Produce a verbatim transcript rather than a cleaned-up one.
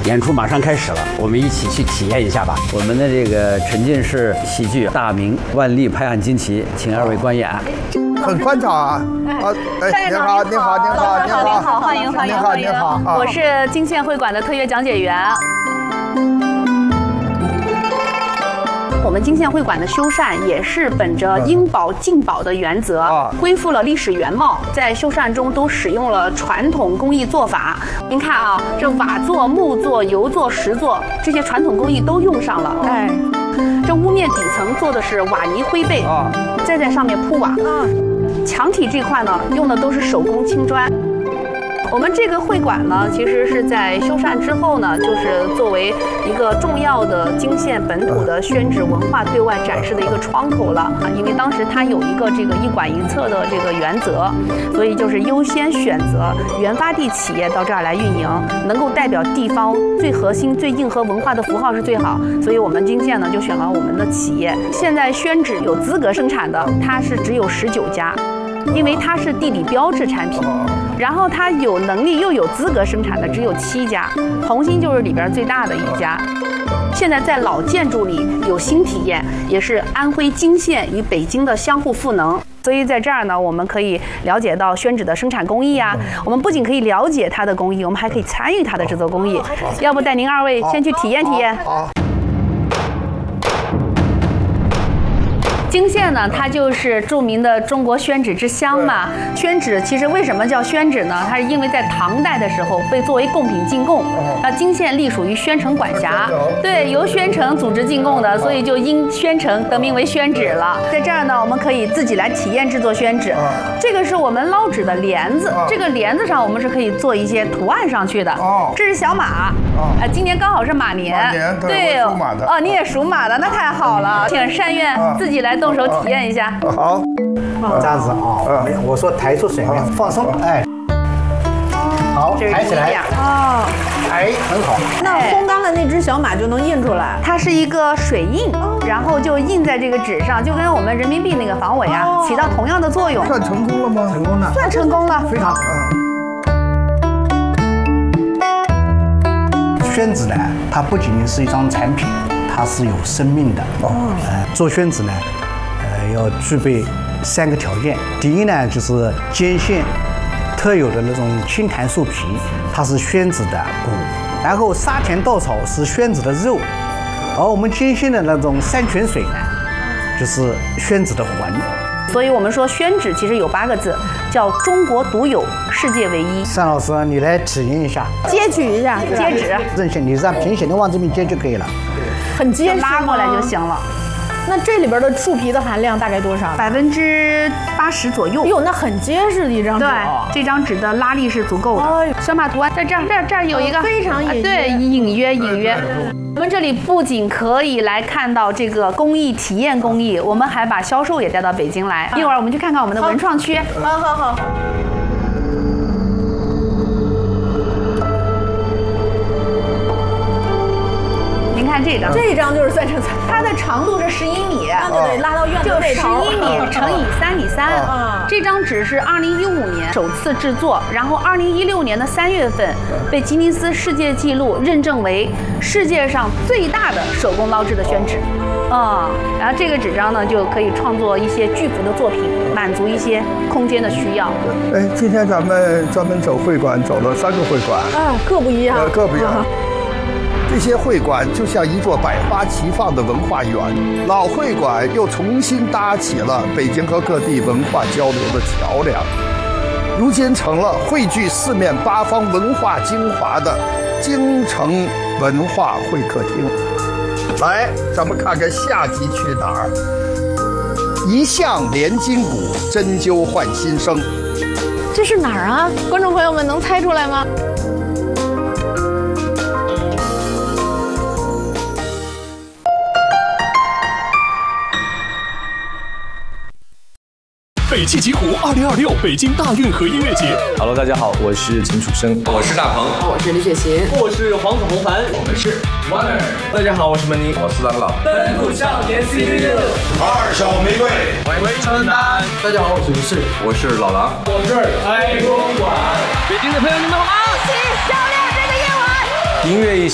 演出马上开始了，我们一起去体验一下吧。我们的这个沉浸式喜剧《大明万历拍案惊奇》，请二位观演。 很宽敞啊！啊， 哎， 您好，您好，您好，您好， 您好，欢迎欢迎欢迎！我是京县会馆的特约讲解员。我们京县会馆的修缮也是本着应保尽保的原则，恢复了历史原貌。在修缮中都使用了传统工艺做法。您看啊，这瓦座、木座、油座、石座这些传统工艺都用上了。哎，这屋面底层做的是瓦泥灰背，再在上面铺瓦。墙体这块呢，用的都是手工青砖。我们这个会馆呢，其实是在修缮之后呢，就是作为一个重要的京县本土的宣纸文化对外展示的一个窗口了啊。因为当时它有一个这个一馆一策的这个原则，所以就是优先选择原发地企业到这儿来运营，能够代表地方最核心、最硬核文化的符号是最好。所以我们京县呢就选了我们的企业。现在宣纸有资格生产的，它是只有十九家。因为它是地理标志产品，然后它有能力又有资格生产的只有七家，红星就是里边最大的一家。现在在老建筑里有新体验，也是安徽泾县与北京的相互赋能。所以在这儿呢，我们可以了解到宣纸的生产工艺啊，我们不仅可以了解它的工艺，我们还可以参与它的制作工艺。要不带您二位先去体验体验？泾县呢，它就是著名的中国宣纸之乡嘛。宣纸其实为什么叫宣纸呢？它是因为在唐代的时候被作为贡品进贡，那泾县隶属于宣城管辖，对，由宣城组织进贡的，所以就因宣城得名为宣纸了。在这儿呢，我们可以自己来体验制作宣纸。这个是我们捞纸的帘子，这个帘子上我们是可以做一些图案上去的。这是小马，啊，今年刚好是马年，对，属马的。哦，你也属马的，那太好了，请单院自己来动手体验一下。 好， 这样子啊，我说抬出水面，放松，哎，好，抬起来， 哦， 哎，很好。 那烘干了那只小马就能印出来， 它是一个水印，然后就印在这个纸上，就跟我们人民币那个防伪啊，起到同样的作用。 算成功了吗？ 成功了， 算成功了， 非常好。宣纸呢，它不仅仅是一张产品，它是有生命的。哦，呃，做宣纸呢，呃，要具备三个条件。第一呢，就是泾县特有的那种青檀树皮，它是宣纸的骨；然后沙田稻草是宣纸的肉，而我们泾县的那种山泉水呢，就是宣纸的魂。 所以我们说宣纸其实有八个字，叫中国独有，世界唯一。 单老师，你来体验一下， 接取一下， 接纸， 正线，你让平行的往这边接就可以了， 很结实， 拉过来就行了。 那这里边的树皮的含量大概多少？ 百分之八十左右。 哟，那很结实的一张纸。 对，这张纸的拉力是足够的。哎，小马图案在这儿，这儿这儿有一个， 非常隐约。 对，隐约隐约。我们这里不仅可以来看到这个工艺体验工艺，我们还把销售也带到北京来。一会儿我们去看看我们的文创区。 好好好。 您看这张， 这张就是算成材， 它的长度是十一米， 那就得拉到院子那头， 就十一米乘以三米三。啊，这张纸是二零一五年首次制作，然后二零一六年的三月份被吉尼斯世界纪录认证为世界上最大的手工捞制的宣纸。啊、嗯，然后这个纸张呢就可以创作一些巨幅的作品，满足一些空间的需要。 哎，今天咱们专门走会馆，走了三个会馆， 啊，各不一样， 呃，各不一样。啊，这些会馆就像一座百花齐放的文化园，老会馆又重新搭起了北京和各地文化交流的桥梁，如今成了汇聚四面八方文化精华的京城文化会客厅。来，咱们看看下集去哪儿？一向连筋骨，针灸换新生。 这是哪儿啊？观众朋友们能猜出来吗？ 北汽极狐二零二六北京大运河音乐节。 Hello， 大家好，我是陈楚生， 我是大鹏， 我是李雪琴， 我是黄子弘凡， 我们是 Runner。 大家好，我是门尼， 我是郎朗。 奔赴少年 C D 六， 二小玫瑰， 回归春丹。 大家好，我是是， 我是老狼， 我是开公馆。 北京的朋友，你们好吗？ 一起照亮这个夜晚。 音乐一。